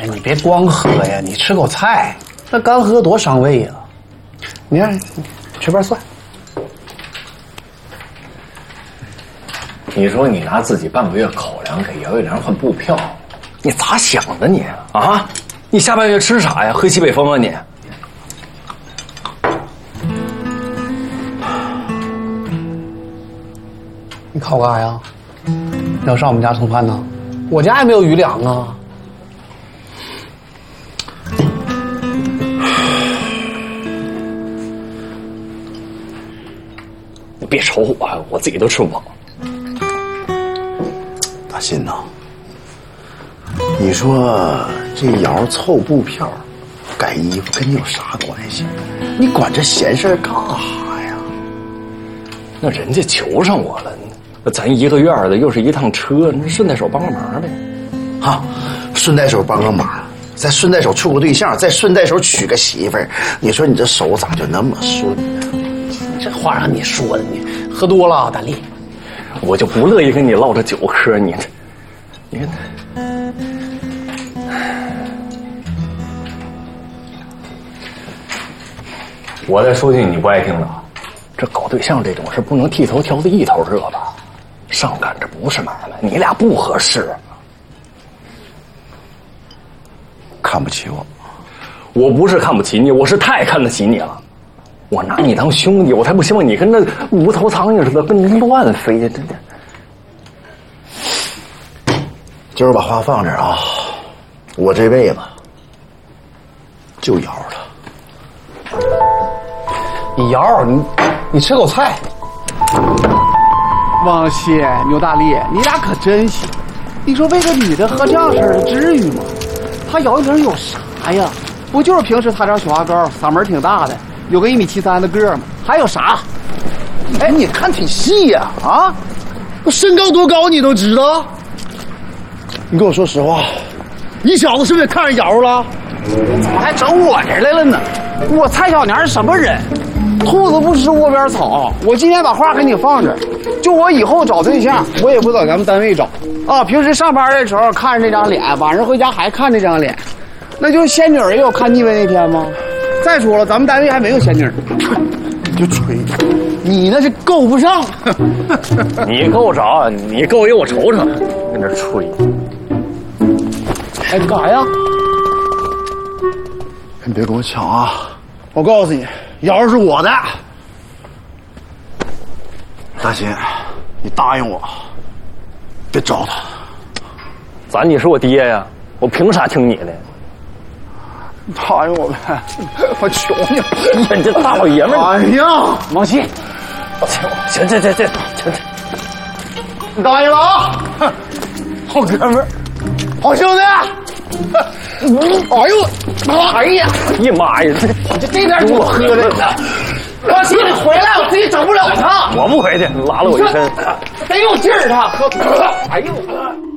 哎，你别光喝呀，你吃口菜，那干喝多伤胃呀。你看，吃瓣蒜。 你说你拿自己半个月口粮给姚玉良换布票，你咋想的你啊？你下半月吃啥呀？喝西北风啊你？ 你考干啥呀？要上我们家蹭饭呢？我家也没有余粮啊。 你别瞅我自己都吃不饱。 大新呐，你说这瑶凑布票、改衣服跟你有啥关系？你管这闲事干啥呀？ 那人家求上我了，那咱一个院的又是一趟车，那顺带手帮个忙呗。 哈，顺带手帮个忙，再顺带手处个对象，再顺带手娶个媳妇儿，你说你这手咋就那么顺呢？ 这话让你说的，你喝多了，大力。 我就不乐意跟你唠这酒嗑，你看。我再说句你不爱听的，这搞对象这种事不能剃头挑子一头热吧？上赶着不是买卖，你俩不合适。 看不起我？ 我不是看不起你，我是太看得起你了。我拿你当兄弟，我才不希望你跟那无头苍蝇似的跟乱飞呀！真的。 今儿把话放这儿啊，我这辈子就瑶了。 你瑶，你吃口菜。 王谢、牛大力，你俩可真行！你说为个女的喝这样事儿，至于吗？他姚一玲有啥呀？不就是平时他这雪花膏，嗓门挺大的，有个1.73米的个儿吗？还有啥？ 哎，你看挺细呀！啊，我身高多高你都知道？你跟我说实话，你小子是不是看上瑶了？ 怎么还整我这来了呢？我蔡小娘是什么人？兔子不吃窝边草。我今天把话给你放这儿，就我以后找对象，我也不在咱们单位找啊。平时上班的时候看着这张脸，晚上回家还看这张脸，那就是仙女也有看腻味那天吗？再说了，咱们单位还没有仙女。 你就吹，你那是够不上。 你够着，你够有我瞅瞅，跟这吹。 哎，干啥呀？ 你别跟我抢啊！我告诉你，瑶是我的。大新，你答应我，别找他。 咋你是我爹呀？我凭啥听你的？ 答应我呗，我求你了！ 你这大老爷们儿！ 哎呀， 王鑫， 行， 你答应了啊！好哥们儿，好兄弟！哎呦，哎呀， 哎呀妈呀！ 这点酒喝的呢！王鑫，你回来，我自己整不了他。 我不回去，拉了我一身。 得有劲儿，他喝。哎呦！